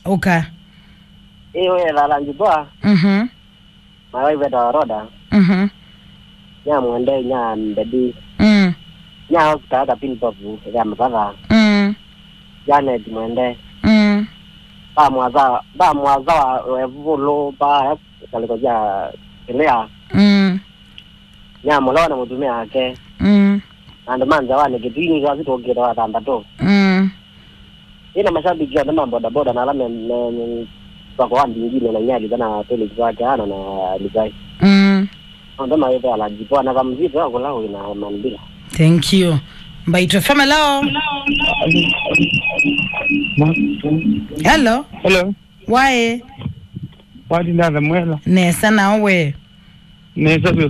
Okay. Ewe la njibwa. Mawai veda roda. Nya mwende nya mbedi. Nya hospitali pin papu ya mzara. Jane mwende. Ba mwaza wevulo ba kalikoja elea. Nya mulona mudumia ake. Ando manza wane kidini kwa zitu ogera watamba to. Ina mashabiki ya mambo boda na alame kwa wandi nyingine na nyali bana tele zake ana na lizai. Ndo maana ala jipwa na kama mzito wako lao ina manbila. Thank you. Mbaito famelo. Hello. Hello. Why? Why did that mwela? Nesa na we. Nesa bio.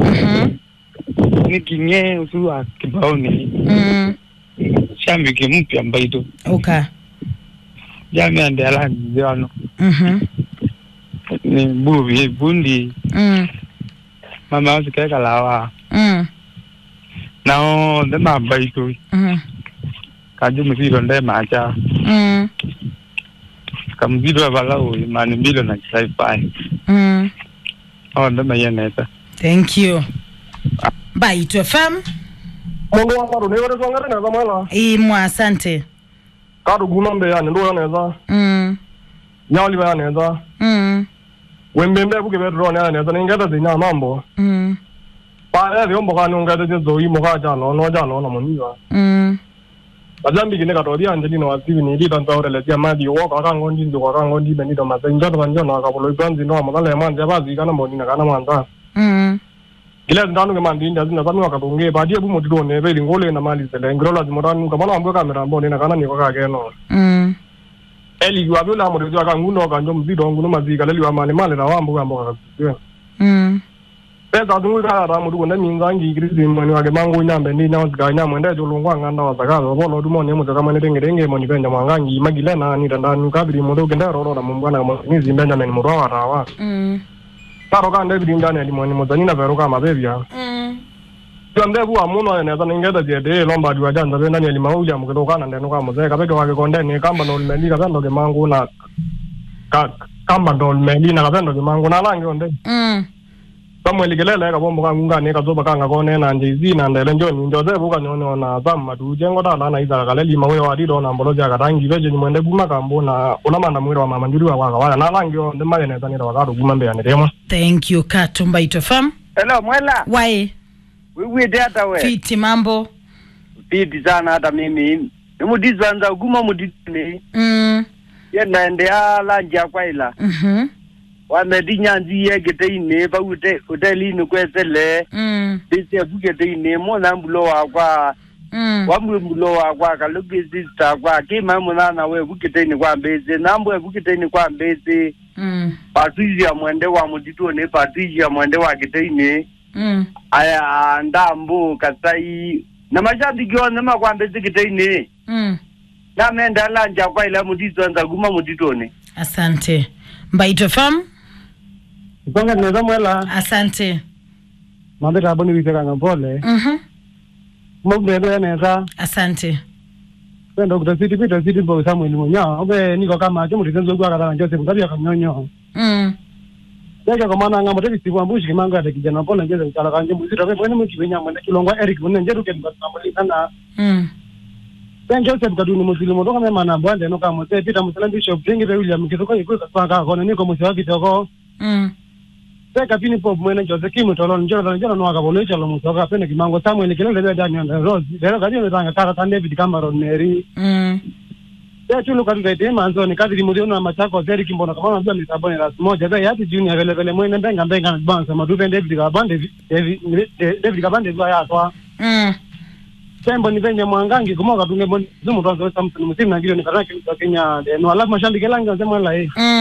Nikinye usuwa kibaoni. Shambi kimpya Mbaito. Okay. Jami ande ala njiano. Ni bubi bundi. Mama wasi kaya lawa. Nao ndema Mbaito. Kaji mziro nde macha. Kamziro balao imani mbilo na sci-fi. Ndema yeneta. Thank you. Mbaito FM. Mungu wako ni wale zongere na zamala. Mwa asante. Kadu gumambe ya ndo yaneza. Nyali ba yaneza. Wembembe buke bedro na yaneza ngata dinya mambo. Ba ya yombo kanu ngata zo yi mo ka jano no jano na muniwa. Ajambi gine ka tori anje dino asibi ni ditan tawre le tia madi wo ka ngondi ndo ka ngondi beni do mazenja do banjo na ka bolo banzi no mo le manja bazi kana mo dina kana manda. Kila ndanu kama ndinda zina zanu akatunge baadhi abu mudiro ne beli ngole na mali zele ngrola zimoranu kama na ambo kamera mbone na kana niko kage no eli yu abula mo dio ka nguno ka njom zido nguno mazika leli wa mane male na wambo kambo ka pesa dungu ka ra mudu na minzangi grisi mani wage mango nyambe ni nyawo zika nyamwe nda jolungwa nganda wa zaka zo bolo dumo ne mo kama ne denge mo ni benda mwangangi magile na ni ndanu kabiri mo do genda ro na mumbwana mo ni zimbenya men mo rawa rawa Taro ka ndebidi ndani alimoni mozani na veroka mabebia. Ndebu amuno ne zana ngeda jede lomba diwa janda ndani alimauja mukitoka na ndeno kama mzee kabeke wake kondeni kamba ndo limeli kabendo ke mangu na kamba ndo limeli na kabendo ke mangu na langi onde. Samuel gelele ka bombo ka ngunga ne ka zoba kanga kone na njezi na ndele njoni ndo zebu ka nyono na zamma du jengo da na iza kaleli mawe wa dido na mboloja ka rangi veje ni mwende guma kambo na unamanda mwira wa mama ndiri wa waka na langi onde male ne zanira wa ka guma mbe ya ndemo. Thank you Kato Mbaito FM. Hello mwela. Why? Wewe data we. Fiti mambo. Fiti sana hata mimi. Nimudizanza guma muditini. Yenda ndea lanja kwa ila. Wamedinyanzi yegeteine ba hoteli ni kwesele bise bugeteine mo na mbulo akwa mbulo akwa kalugi sister kwa kima munana we bugeteine kwa mbeze nambo bugeteine kwa mbeze patiji ya mwende wa mudito ne patiji ya mwende wa geteine aya ndambo kasai na mashabiki wana kwa mbeze geteine na menda lanja kwa ila mudito anza guma mudito ne. Asante. Mbaito FM. Songa neza mwela. Asante. Mabeta aboni witeka ngapole. Mbebe neza. Asante. Pendo kutafiti pita city bo Samuel Munya. Obe niko kama chemu tizenzo kwa kana Joseph Ngabia kamnyonyo. Yake kwa maana ngamo tete sibwambushi kimanga ya kijana pole ngeze kala kanje muzito kwa nini mkibenya mwenda kilongwa Eric munenjeru ke mbasambali sana. Ben Joseph kaduni muzili motoka mema na bwande no kama te pita musala bishop bringi be William kitoko ikuka kwa kona niko musiwa kitoko. Seka pini pop mwene Joseph Kimu tolo njoro no akabolecha lo musoka pene kimango Samuel kelele be Daniel Rose lero gadi ndanga kaka tan David Cameron Mary ya chulo kadri de manzo ni kadri muri na machako Eric Mbona kama ndio ni saboni la moja be yati junior vele mwene benga na bansa madu ben David Kabande zwa yakwa Tembo ni venye mwangangi kumoka tunge mboni zumu tuanzo Samson musimu na ngilio ni karaki kwa Kenya no alafu mashambike langa sema la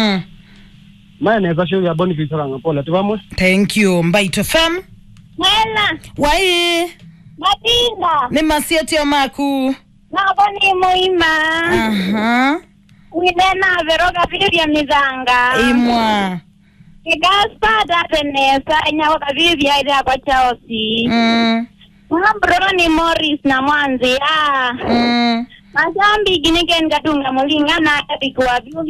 Maana za show ya Boniface Ranga pole tubamwe. Thank you Mbaito FM. Mwela. Wai. Matinda. Ni masieti ya maku. Na boni muima. Winena veroga vili ya mizanga. Imwa. Kigaspa datenesa nyawoka vivi ya idea kwa Chelsea. Mbroni Morris na Mwanzi. Mazambi ginike ngatunga mulinga na kabikuwa